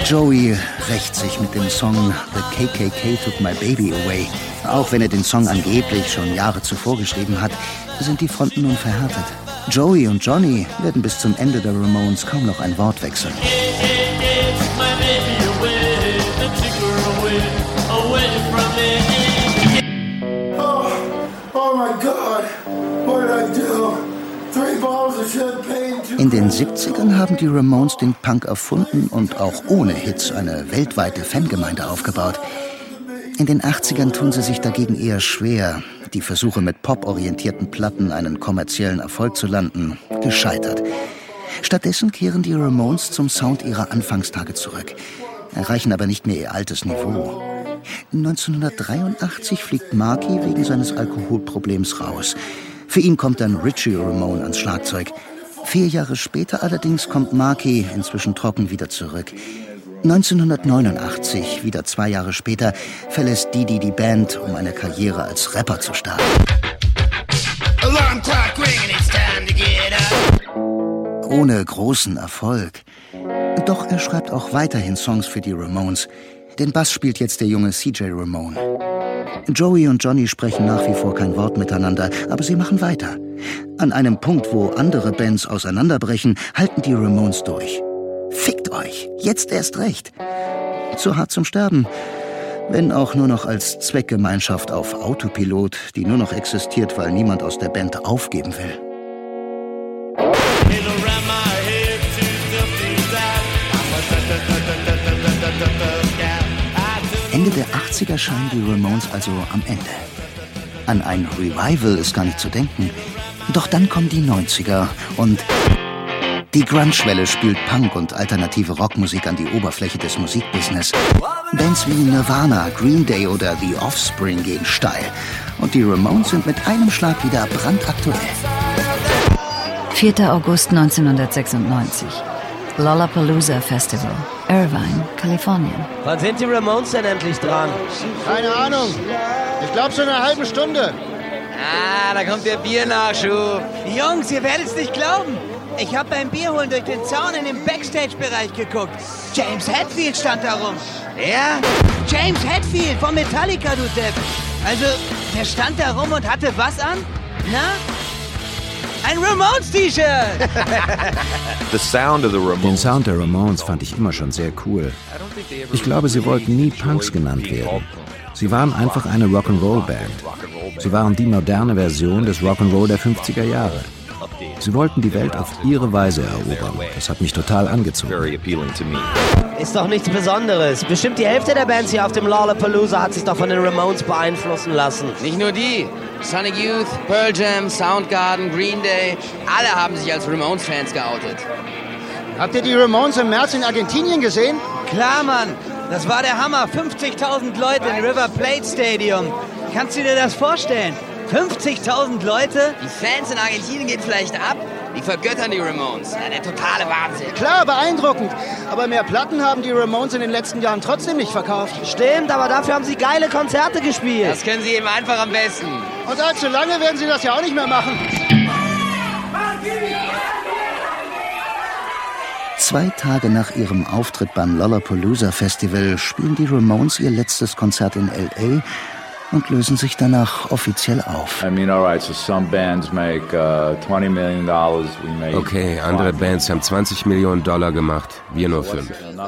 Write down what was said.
Joey rächt sich mit dem Song The KKK Took My Baby Away. Auch wenn er den Song angeblich schon Jahre zuvor geschrieben hat, sind die Fronten nun verhärtet. Joey und Johnny werden bis zum Ende der Ramones kaum noch ein Wort wechseln. Oh my God, what did I do? 3 bottles of champagne. In den 70ern haben die Ramones den Punk erfunden und auch ohne Hits eine weltweite Fangemeinde aufgebaut. In den 80ern tun sie sich dagegen eher schwer. Die Versuche mit poporientierten Platten einen kommerziellen Erfolg zu landen, gescheitert. Stattdessen kehren die Ramones zum Sound ihrer Anfangstage zurück, erreichen aber nicht mehr ihr altes Niveau. 1983 fliegt Marky wegen seines Alkoholproblems raus. Für ihn kommt dann Richie Ramone ans Schlagzeug. 4 Jahre später allerdings kommt Marky, inzwischen trocken, wieder zurück. 1989, wieder 2 Jahre später, verlässt Didi die Band, um eine Karriere als Rapper zu starten. Ohne großen Erfolg. Doch er schreibt auch weiterhin Songs für die Ramones. Den Bass spielt jetzt der junge CJ Ramone. Joey und Johnny sprechen nach wie vor kein Wort miteinander, aber sie machen weiter. An einem Punkt, wo andere Bands auseinanderbrechen, halten die Ramones durch. Fickt euch, jetzt erst recht. Zu hart zum Sterben, wenn auch nur noch als Zweckgemeinschaft auf Autopilot, die nur noch existiert, weil niemand aus der Band aufgeben will. Ende der 80er scheinen die Ramones also am Ende. An ein Revival ist gar nicht zu denken. Doch dann kommen die 90er und die Grunge-Welle spült Punk und alternative Rockmusik an die Oberfläche des Musikbusiness. Bands wie Nirvana, Green Day oder The Offspring gehen steil. Und die Ramones sind mit einem Schlag wieder brandaktuell. 4. August 1996. Lollapalooza Festival, Irvine, Kalifornien. Wann sind die Ramones denn endlich dran? Keine Ahnung. Ich glaube schon eine halbe Stunde. Ah, da kommt der Biernachschub. Jungs, ihr werdet es nicht glauben. Ich habe beim Bierholen durch den Zaun in den Backstage-Bereich geguckt. James Hetfield stand da rum. Ja? James Hetfield von Metallica, du Depp. Also, der stand da rum und hatte was an? Na? Ein Ramones-T-Shirt! Den Sound der Ramones fand ich immer schon sehr cool. Ich glaube, sie wollten nie Punks genannt werden. Sie waren einfach eine Rock'n'Roll-Band. Sie waren die moderne Version des Rock'n'Roll der 50er Jahre. Sie wollten die Welt auf ihre Weise erobern. Das hat mich total angezogen. Ist doch nichts Besonderes. Bestimmt die Hälfte der Bands hier auf dem Lollapalooza hat sich doch von den Ramones beeinflussen lassen. Nicht nur die. Sonic Youth, Pearl Jam, Soundgarden, Green Day, alle haben sich als Ramones-Fans geoutet. Habt ihr die Ramones im März in Argentinien gesehen? Klar, Mann. Das war der Hammer. 50.000 Leute im River Plate Stadium. Kannst du dir das vorstellen? 50.000 Leute? Die Fans in Argentinien gehen vielleicht ab. Die vergöttern die Ramones. Ja, der totale Wahnsinn. Klar, beeindruckend. Aber mehr Platten haben die Ramones in den letzten Jahren trotzdem nicht verkauft. Stimmt, aber dafür haben sie geile Konzerte gespielt. Das können sie eben einfach am besten. Und allzu lange werden sie das ja auch nicht mehr machen. 2 Tage nach ihrem Auftritt beim Lollapalooza Festival spielen die Ramones ihr letztes Konzert in L.A. und lösen sich danach offiziell auf. Okay, andere Bands haben $20 Millionen gemacht, wir nur 5.